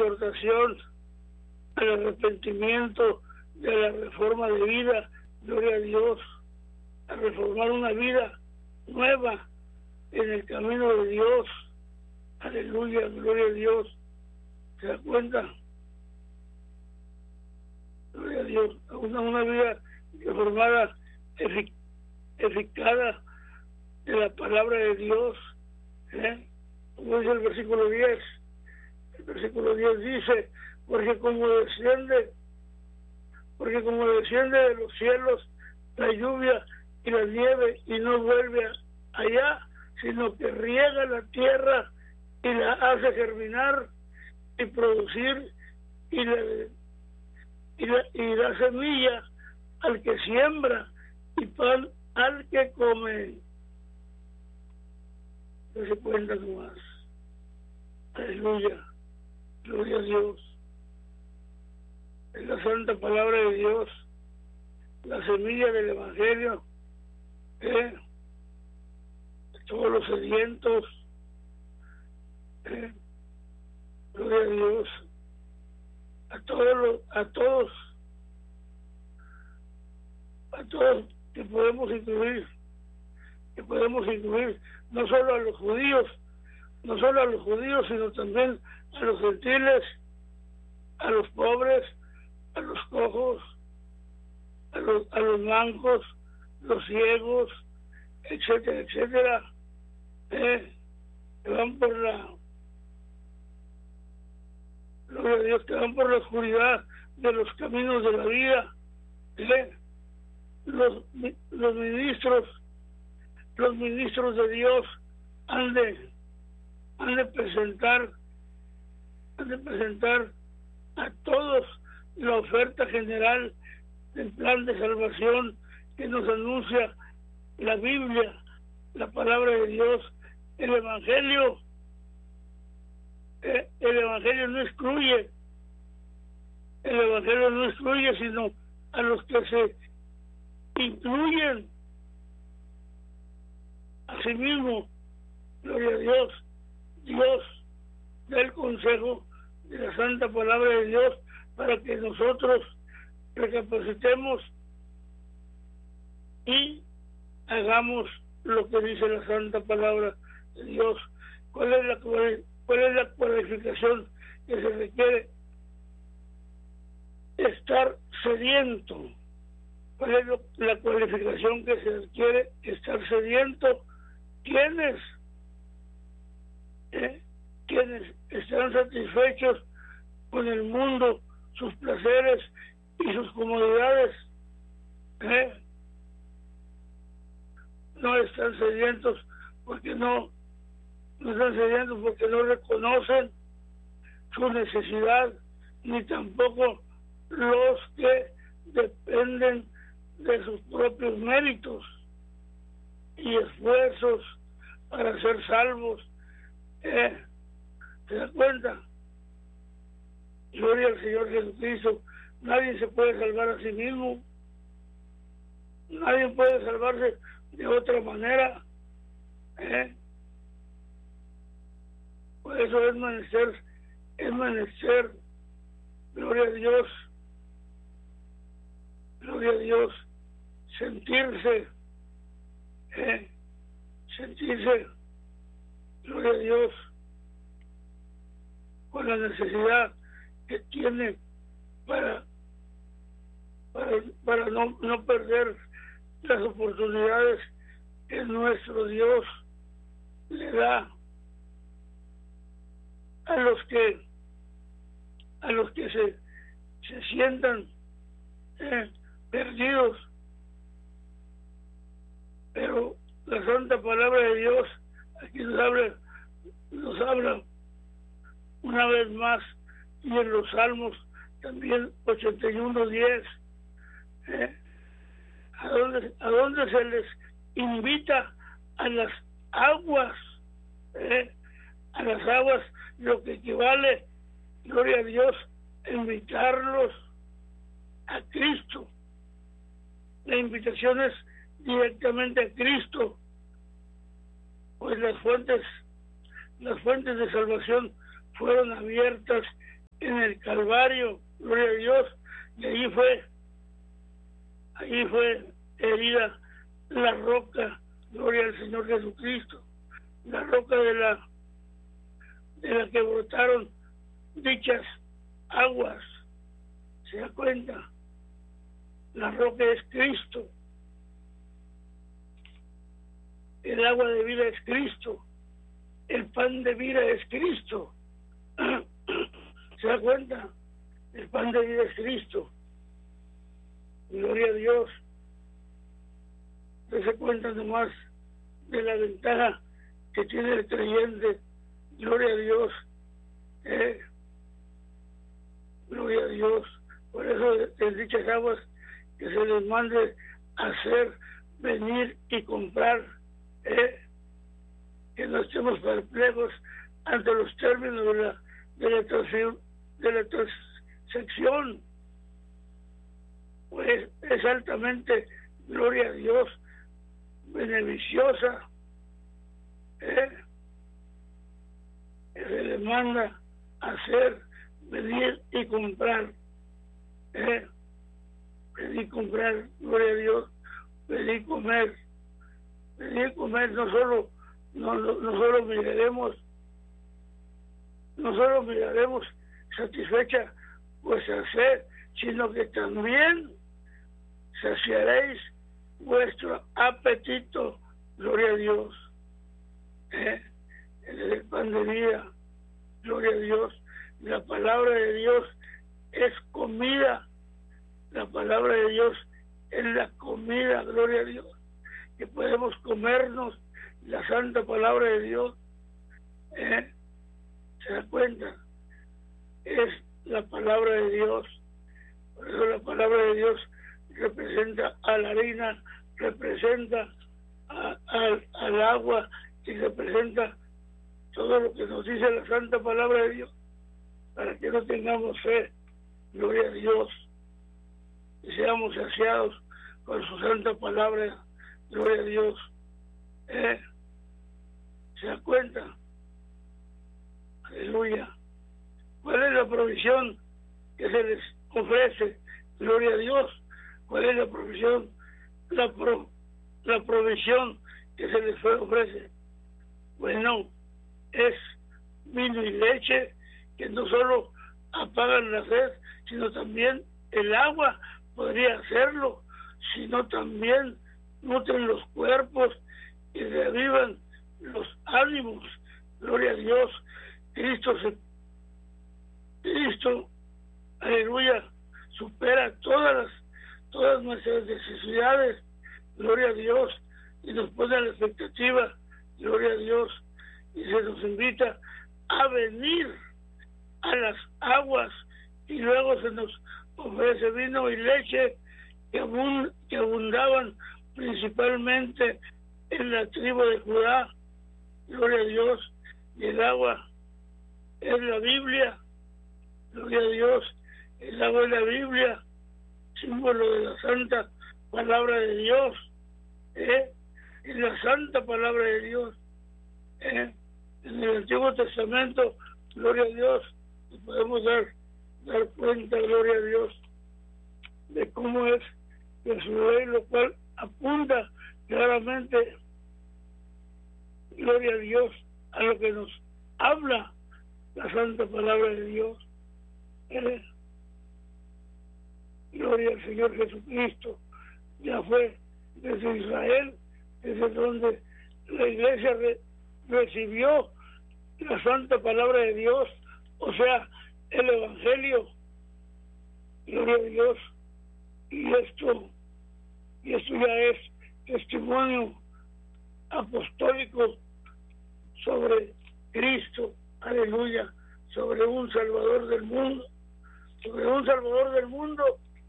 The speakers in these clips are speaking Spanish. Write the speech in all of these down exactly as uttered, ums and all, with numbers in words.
exhortación al arrepentimiento, de la reforma de vida, gloria a Dios, a reformar una vida nueva en el camino de Dios. Aleluya, gloria a Dios. ¿Se da cuenta? Gloria a Dios. Una, una vida reformada, efic eficada de la palabra de Dios. ¿Eh? Como dice el versículo diez. El versículo diez dice, porque como desciende, porque como desciende de los cielos la lluvia y la nieve y no vuelve allá, sino que riega la tierra y la hace germinar y producir y, la, y, la, y da semilla al que siembra y pan al que come. No se cuenta más. Aleluya, gloria a Dios. Es la santa palabra de Dios, la semilla del Evangelio, ¿eh? Todos los sedientos, ¿eh? Gloria a Dios, a todos los, a todos, a todos que podemos incluir, que podemos incluir no solo a los judíos, no solo a los judíos, sino también a los gentiles, a los pobres, a los cojos, a los, a los mancos, los ciegos, etcétera, etcétera, ¿eh? que van por la, gloria a Dios, que van por la oscuridad de los caminos de la vida, ¿eh? los, los ministros, los ministros de Dios han de, han de presentar, han de presentar a todos la oferta general del plan de salvación que nos anuncia la Biblia, la palabra de Dios, el Evangelio. Eh, el Evangelio no excluye, el Evangelio no excluye, sino a los que se incluyen a sí mismo. Gloria a Dios. Dios da el consejo de la santa palabra de Dios para que nosotros recapacitemos y hagamos lo que dice la santa palabra de Dios. ¿Cuál es la, cuál es la cualificación que se requiere? Estar sediento. ¿Cuál es lo, la cualificación que se requiere? Estar sediento. ¿Quiénes? ¿Eh? ¿Quiénes están satisfechos con el mundo, sus placeres y sus comodidades? ¿Eh? No están sedientos porque no, no están sedientos porque no reconocen su necesidad, ni tampoco los que dependen de sus propios méritos y esfuerzos para ser salvos. ¿Eh? ¿Se da cuenta? Gloria al Señor Jesucristo. Nadie se puede salvar a sí mismo. Nadie puede salvarse de otra manera. ¿Eh? Por eso es menester, es menester, gloria a Dios, gloria a Dios, sentirse, ¿eh? sentirse, gloria a Dios, con la necesidad que tiene para, para, para no, no perder las oportunidades que nuestro Dios le da a los que a los que se, se sientan eh, perdidos. Pero la santa palabra de Dios aquí nos habla, nos habla una vez más, y en los Salmos también ochenta y uno diez, ¿eh? a donde a donde se les invita a las aguas, ¿eh? a las aguas, lo que equivale, gloria a Dios, invitarlos a Cristo. La invitación es directamente a Cristo, pues las fuentes las fuentes de salvación fueron abiertas en el Calvario, gloria a Dios, y allí fue, allí fue herida la roca, gloria al Señor Jesucristo, la roca de la de la que brotaron dichas aguas. ¿Se da cuenta? La roca es Cristo, el agua de vida es Cristo, el pan de vida es Cristo. ¿Se da cuenta? El pan de vida es Cristo. Gloria a Dios. ¿No se cuenta nomás de la ventaja que tiene el creyente? Gloria a Dios. ¿Eh? Gloria a Dios. Por eso en dichas aguas que se les mande hacer, venir y comprar. ¿Eh? Que no estemos perplejos ante los términos de la, de la, trans, de la transacción. Pues es altamente, gloria a Dios, beneficiosa. ¿Eh? Que se les manda hacer, venir y comprar. ¿Eh? Venir y comprar, gloria a Dios, venir y comer. Venir y comer, no solo, no, no, no solo miraremos, no solo miraremos satisfecha vuestra sed, sino que también saciaréis vuestro apetito, gloria a Dios. ¿Eh? El pan de vida, gloria a Dios. La palabra de Dios es comida, la palabra de Dios es la comida, gloria a Dios, que podemos comernos la santa palabra de Dios. ¿Eh? ¿Se da cuenta? Es la palabra de Dios. Por eso la palabra de Dios representa a la harina, representa a, a, al agua y representa todo lo que nos dice la santa palabra de Dios, para que no tengamos fe, gloria a Dios, y seamos saciados con su santa palabra, gloria a Dios. ¿Eh? ¿Se da cuenta? Aleluya. ¿Cuál es la provisión que se les ofrece? Gloria a Dios. ¿Cuál es la provisión? La, pro, la provisión que se les ofrece. Bueno, es vino y leche que no solo apagan la sed, sino también el agua podría hacerlo, sino también nutren los cuerpos y revivan los ánimos. Gloria a Dios. Cristo se, Cristo, aleluya, supera todas las, todas nuestras necesidades, gloria a Dios, y nos pone a la expectativa, gloria a Dios, y se nos invita a venir a las aguas, y luego se nos ofrece vino y leche que, abund, que abundaban principalmente en la tribu de Judá, gloria a Dios, y el agua es la Biblia, gloria a Dios, el agua es la Biblia, símbolo de la santa palabra de Dios, ¿eh? Es la santa palabra de Dios, ¿eh? En el Antiguo Testamento, gloria a Dios, nos podemos dar, dar cuenta, gloria a Dios, de cómo es que su ley, lo cual apunta claramente, gloria a Dios, a lo que nos habla la santa palabra de Dios. ¿Eh? Gloria al Señor Jesucristo. Ya fue desde Israel, desde donde la iglesia re, recibió la santa palabra de Dios, o sea, el Evangelio. Gloria a Dios. Y esto, y esto ya es testimonio apostólico sobre Cristo, aleluya, sobre un Salvador del mundo, sobre un Salvador del mundo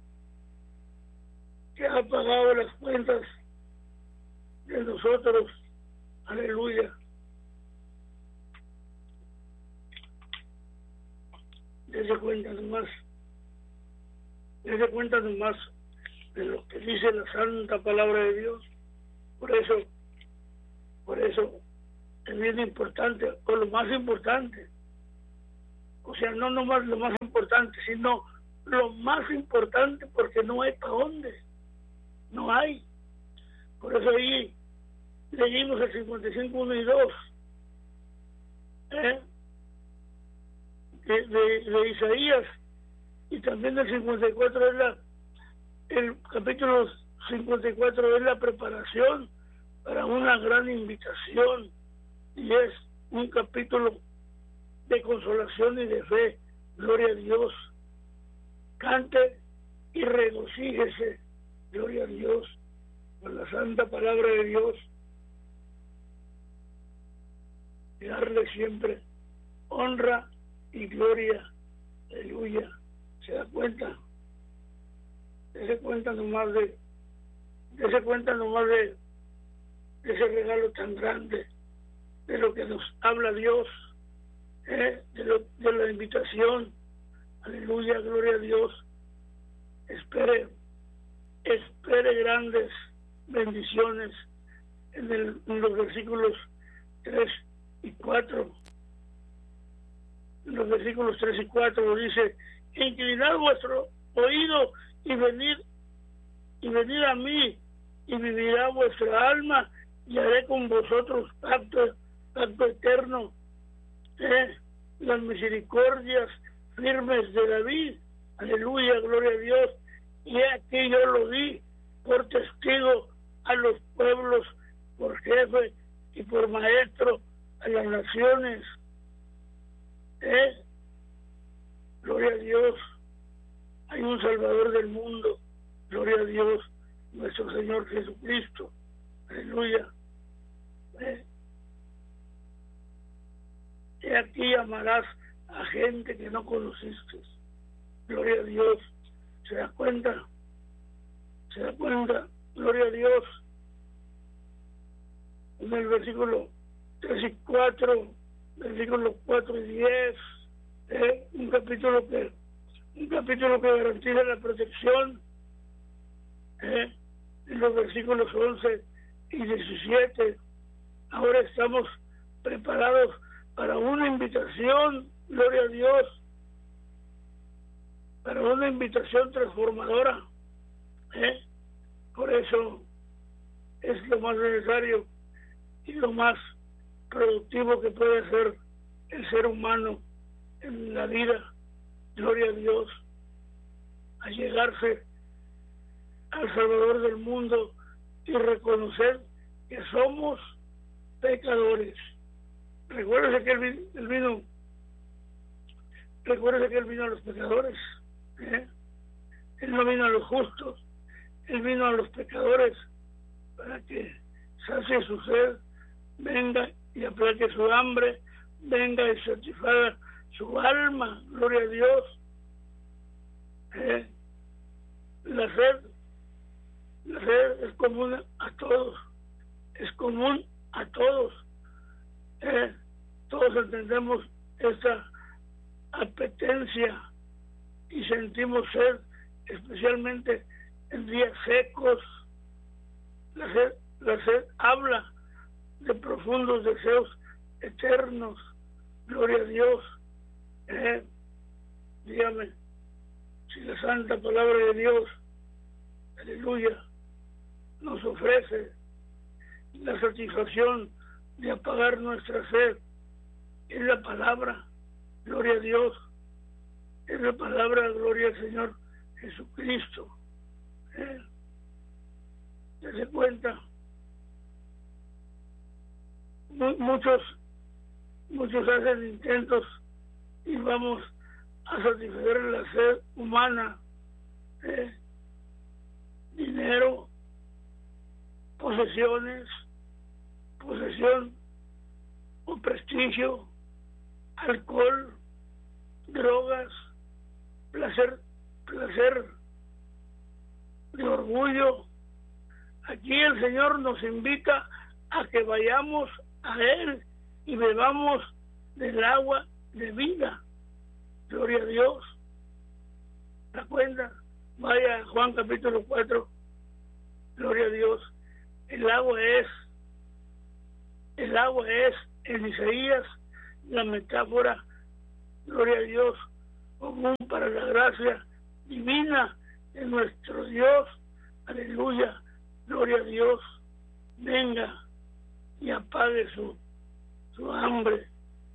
que ha pagado las cuentas de nosotros, aleluya. Dese cuenta nomás, dese cuenta nomás de lo que dice la santa palabra de Dios. Por eso, por eso es bien importante, o lo más importante, O sea, no nomás lo más importante, sino lo más importante, porque no hay para dónde. No hay. Por eso ahí leímos el cincuenta y cinco, uno y dos. ¿Eh? De, de, de Isaías, y también el cincuenta y cuatro es la, el capítulo cincuenta y cuatro es la preparación para una gran invitación, y es un capítulo de consolación y de fe. Gloria a Dios. Cante y regocíjese, gloria a Dios, por la santa palabra de Dios, y darle siempre honra y gloria. Aleluya. ¿Se da cuenta? Dese cuenta nomás de, dese cuenta nomás de, de ese regalo tan grande, de lo que nos habla Dios, ¿eh? de, lo, de la invitación. Aleluya, gloria a Dios. Espere, espere grandes bendiciones en, el, en los versículos tres y cuatro. En los versículos tres y cuatro dice: inclinad vuestro oído y venid, y venid a mí, y vivirá vuestra alma, y haré con vosotros pacto, pacto eterno. ¿Eh? Las misericordias firmes de David. Aleluya, gloria a Dios. Y aquí yo lo di por testigo a los pueblos, por jefe y por maestro a las naciones. ¿Eh? Gloria a Dios. Hay un Salvador del mundo. Gloria a Dios, nuestro Señor Jesucristo. Aleluya. ¿Eh? Y aquí amarás a gente que no conociste. Gloria a Dios. ¿Se da cuenta? ¿Se da cuenta? Gloria a Dios. En el versículo tres y cuatro, versículos cuatro y diez, ¿eh? un capítulo que un capítulo que garantiza la protección. ¿eh? En los versículos once y diecisiete, ahora estamos preparados para una invitación, gloria a Dios, para una invitación transformadora. ¿eh? Por eso es lo más necesario y lo más productivo que puede hacer el ser humano en la vida, gloria a Dios, a llegarse al Salvador del mundo y reconocer que somos pecadores. Recuérdese que él, él vino, recuérdese que él vino a los pecadores, ¿eh? Él no vino a los justos, él vino a los pecadores para que sacie su sed, venga y aplaque su hambre, venga y satisfaga su alma, gloria a Dios. ¿eh? La sed, la sed es común a todos, es común a todos. ¿eh? Todos entendemos esta apetencia y sentimos sed, especialmente en días secos. La sed, la sed habla de profundos deseos eternos. Gloria a Dios. ¿eh? Dígame, si la santa palabra de Dios, aleluya, nos ofrece la satisfacción de apagar nuestra sed, es la palabra, gloria a Dios, es la palabra, gloria al Señor Jesucristo. ¿eh? ¿Se cuenta? Muchos, muchos hacen intentos y vamos a satisfacer la sed humana. ¿eh? Dinero, posesiones, posesión o prestigio, alcohol, drogas, placer, placer de orgullo. Aquí el Señor nos invita a que vayamos a Él y bebamos del agua de vida. Gloria a Dios. ¿Se cuenta? Vaya a Juan capítulo cuatro. Gloria a Dios. El agua es, el agua es en Isaías la metáfora gloria a Dios, común para la gracia divina de nuestro Dios, aleluya, gloria a Dios, venga y apague su, su hambre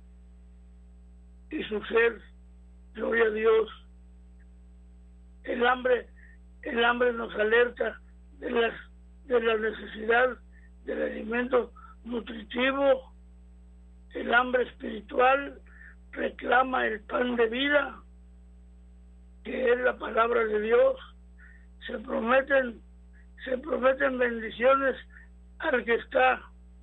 y su sed, gloria a Dios. El hambre, el hambre nos alerta de las de la necesidad del alimento nutritivo. El hambre espiritual reclama el pan de vida, que es la palabra de Dios. Se prometen, se prometen bendiciones al que está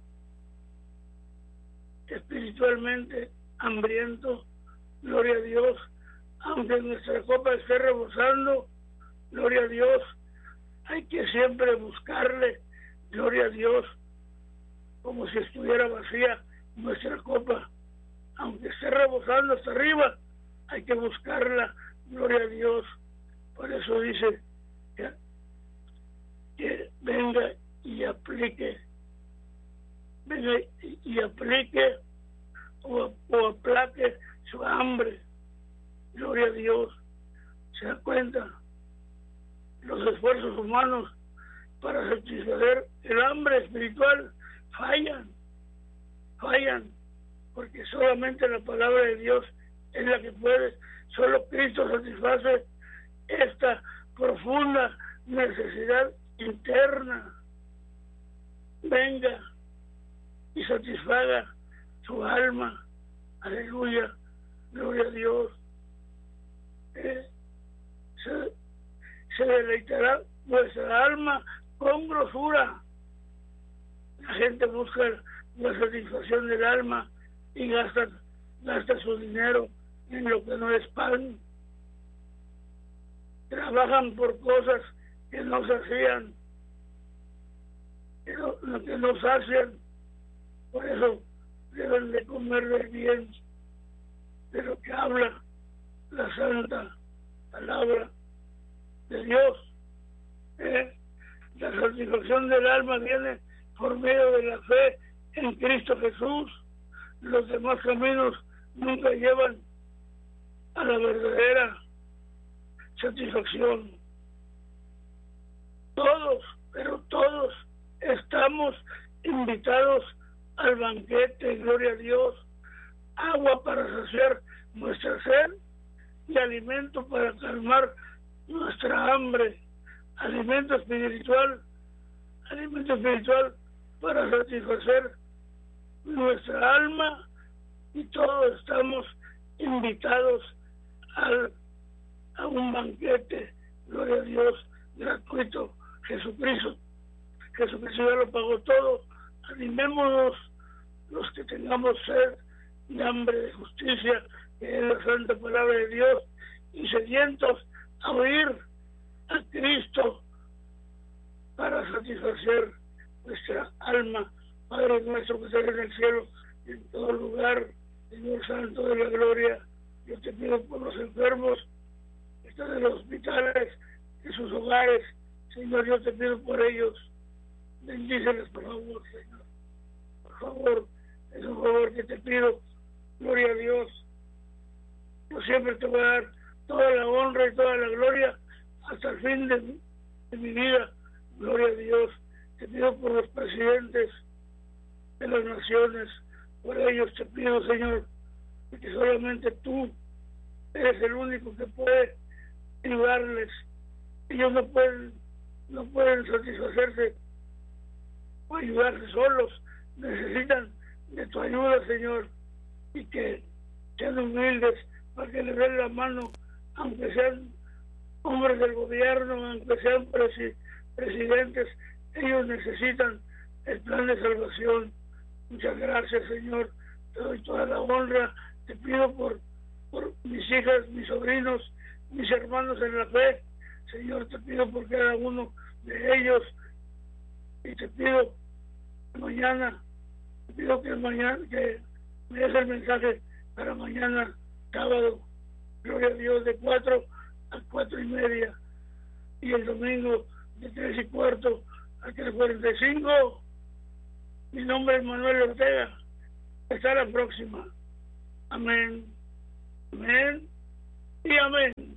espiritualmente hambriento, gloria a Dios. Aunque nuestra copa esté rebosando, gloria a Dios, hay que siempre buscarle, gloria a Dios, como si estuviera vacía nuestra copa. Aunque esté rebosando hasta arriba, hay que buscarla, gloria a Dios. Por eso dice que, que venga y aplique, venga y, y aplique o, o aplaque su hambre, gloria a Dios. Se da cuenta, los esfuerzos humanos para satisfacer el hambre espiritual fallan, fallan, porque solamente la palabra de Dios es la que puede. Solo Cristo satisface esta profunda necesidad interna. Venga y satisfaga su alma, aleluya, gloria a Dios. Eh, se, se deleitará vuestra alma con grosura. La gente busca la satisfacción del alma y gasta, gasta su dinero en lo que no es pan. Trabajan por cosas que no sacian, que no, que no sacian. Por eso deben de comer del bien, de lo que habla la santa palabra de Dios. ¿Eh? La satisfacción del alma viene por medio de la fe en Cristo Jesús. Los demás caminos nunca llevan a la verdadera satisfacción. Todos, pero todos estamos invitados al banquete, gloria a Dios. Agua para saciar nuestra sed y alimento para calmar nuestra hambre. Alimento espiritual, alimento espiritual para satisfacer nuestra alma, y todos estamos invitados al, a un banquete, gloria a Dios, gratuito. Jesucristo, Jesucristo ya lo pagó todo. Animémonos los que tengamos sed y hambre de justicia, que es la santa palabra de Dios, y sedientos a oír a Cristo para satisfacer nuestra alma. Padre nuestro que estás en el cielo, en todo lugar, Señor Santo de la gloria, yo te pido por los enfermos que están en los hospitales, en sus hogares, Señor, yo te pido por ellos. Bendíceles, por favor, Señor. Por favor, es un favor que te pido. Gloria a Dios. Yo siempre te voy a dar toda la honra y toda la gloria hasta el fin de mi, de mi vida. Gloria a Dios. Te pido por los presidentes de las naciones. Por ellos te pido, Señor, que solamente tú eres el único que puede ayudarles. Ellos no pueden, no pueden satisfacerse o ayudarse solos. Necesitan de tu ayuda, Señor, y que sean humildes para que les den la mano, aunque sean hombres del gobierno, aunque sean presi presidentes, ellos necesitan el plan de salvación. Muchas gracias, Señor, te doy toda la honra. Te pido por, por mis hijas, mis sobrinos, mis hermanos en la fe, Señor, te pido por cada uno de ellos, y te pido que mañana, te pido que mañana, que me des el mensaje para mañana, sábado, gloria a Dios, de cuatro a cuatro y media, y el domingo de tres y cuarto a tres cuarenta y cinco. Mi nombre es Manuel Ortega. Hasta la próxima. Amén. Amén y amén.